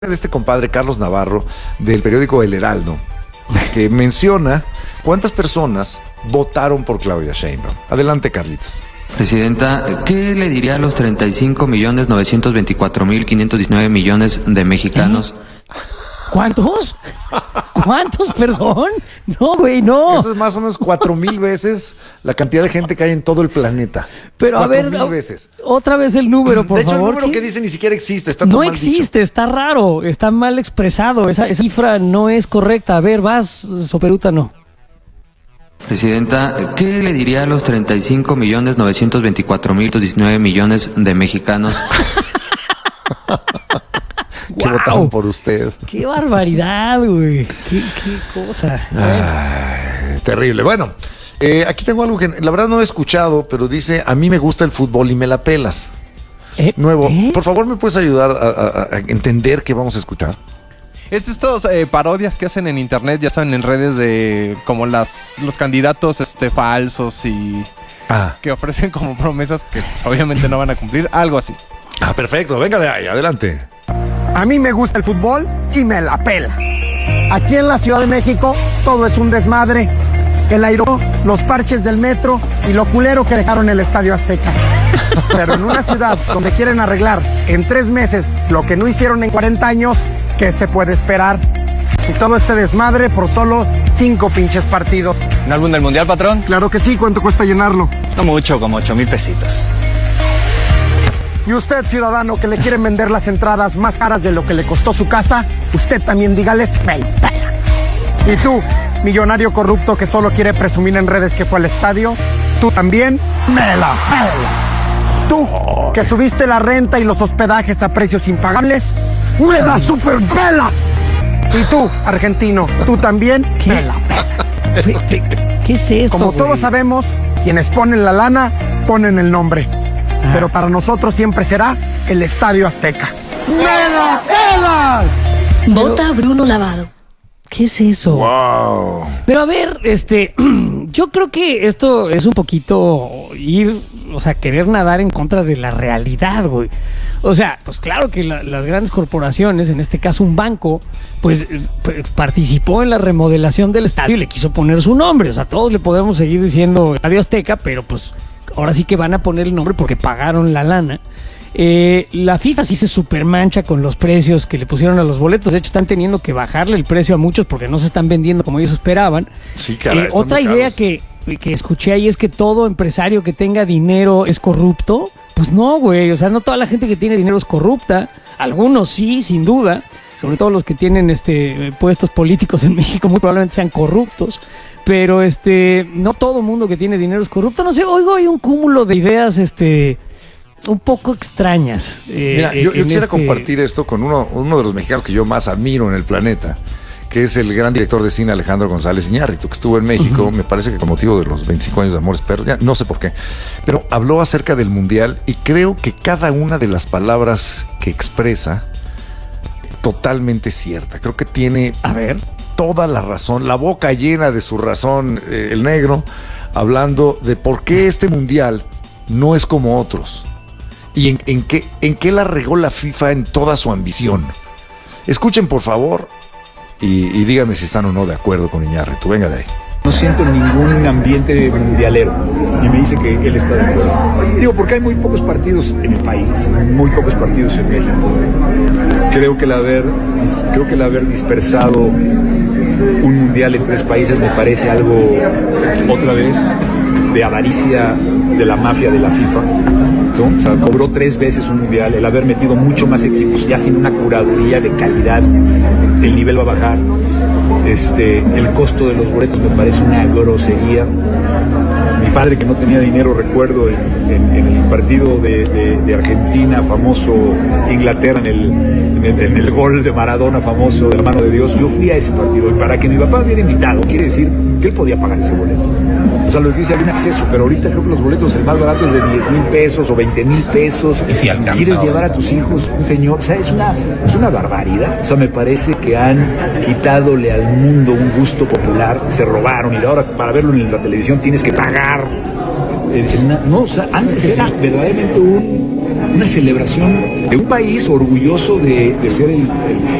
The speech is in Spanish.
de este compadre Carlos Navarro del periódico El Heraldo, que menciona cuántas personas votaron por Claudia Sheinbaum. Adelante, Carlitos. Presidenta, ¿qué le diría a los 35.924.519 millones de mexicanos? ¿Cuántos? ¿Cuántos, perdón? No, güey, no. Eso es más o menos 4,000 veces la cantidad de gente que hay en todo el planeta. Pero a ver, 4,000 veces. Otra vez el número, por favor. De hecho, el número que dice ni siquiera existe. Está no todo mal existe, dicho. está raro, está mal expresado. Esa cifra no es correcta. A ver, vas, Soperuta, no. Presidenta, ¿qué le diría a los 35.924.519 millones de mexicanos? Que votaron por usted. ¡Qué barbaridad, güey! ¡Qué cosa! Ay, terrible. Bueno, aquí tengo algo que la verdad no he escuchado, pero dice, a mí me gusta el fútbol y me la pelas. Nuevo, por favor, ¿me puedes ayudar a entender qué vamos a escuchar? Estos parodias que hacen en internet, ya saben, en redes de como los candidatos falsos y que ofrecen como promesas que pues, obviamente no van a cumplir, algo así. Ah, perfecto, venga de ahí, adelante. A mí me gusta el fútbol y me la pela. Aquí en la Ciudad de México todo es un desmadre. El aeropuerto, los parches del metro y lo culero que dejaron el Estadio Azteca. Pero en una ciudad donde quieren arreglar en 3 meses lo que no hicieron en 40 años, ¿qué se puede esperar? Y todo este desmadre por solo 5 pinches partidos. ¿Un álbum del Mundial, patrón? Claro que sí, ¿cuánto cuesta llenarlo? No mucho, como 8,000 pesitos. Y usted, ciudadano, que le quieren vender las entradas más caras de lo que le costó su casa, usted también dígales, me la pela. Y tú, millonario corrupto que solo quiere presumir en redes que fue al estadio, tú también, me la pela. Tú, que subiste la renta y los hospedajes a precios impagables, me la super pelas. Y tú, argentino, tú también, me la pelas. ¿Qué es esto, Como todos sabemos, quienes ponen la lana, ponen el nombre. Pero para nosotros siempre será el Estadio Azteca. ¡Me la pelas! Vota Bruno Lavado. ¿Qué es eso? Wow. Pero a ver, yo creo que esto es un poquito querer nadar en contra de la realidad, güey. O sea, pues claro que las grandes corporaciones, en este caso un banco, pues participó en la remodelación del estadio y le quiso poner su nombre. O sea, todos le podemos seguir diciendo Estadio Azteca, pero pues ahora sí que van a poner el nombre porque pagaron la lana. La FIFA sí se supermancha con los precios que le pusieron a los boletos. De hecho, están teniendo que bajarle el precio a muchos porque no se están vendiendo como ellos esperaban. Sí, caray, otra idea que escuché ahí es que todo empresario que tenga dinero es corrupto. Pues no, güey. O sea, no toda la gente que tiene dinero es corrupta. Algunos sí, sin duda. Sobre todo los que tienen puestos políticos en México muy probablemente sean corruptos. Pero no todo el mundo que tiene dinero es corrupto. No sé, oigo hay un cúmulo de ideas un poco extrañas. Mira, yo quisiera compartir esto con uno de los mexicanos que yo más admiro en el planeta, que es el gran director de cine Alejandro González Iñárritu, que estuvo en México, me parece que con motivo de los 25 años de Amores Perros, ya no sé por qué, pero habló acerca del Mundial y creo que cada una de las palabras que expresa totalmente cierta. Creo que tiene toda la razón, la boca llena de su razón, el negro, hablando de por qué este Mundial no es como otros. ¿Y en qué la regó la FIFA en toda su ambición? Escuchen, por favor, y díganme si están o no de acuerdo con Iñárritu. Venga de ahí. No siento ningún ambiente mundialero y me dice que él está de acuerdo. Digo, porque hay muy pocos partidos en el país, muy pocos partidos en México. Creo que el haber dispersado un mundial en 3 países me parece algo, otra vez, de avaricia de la mafia de la FIFA, ¿no? O sea, cobró 3 veces un mundial, el haber metido mucho más equipos, ya sin una curaduría de calidad, el nivel va a bajar, el costo de los boletos me parece una grosería. Mi padre, que no tenía dinero, recuerdo en el partido de Argentina, famoso, Inglaterra, en el gol de Maradona famoso, de la mano de Dios, yo fui a ese partido, y para que mi papá hubiera invitado, quiere decir que él podía pagar ese boleto. O sea, lo que dice, había un acceso, pero ahorita creo que los boletos, el más barato es de 10,000 pesos o 20,000 pesos. Y si quieres llevar a tus hijos, un señor, o sea, es una barbaridad. O sea, me parece que han quitadole al mundo un gusto popular, se robaron, y ahora para verlo en la televisión tienes que pagar. No, o sea, antes era verdaderamente un una celebración de un país orgulloso de ser el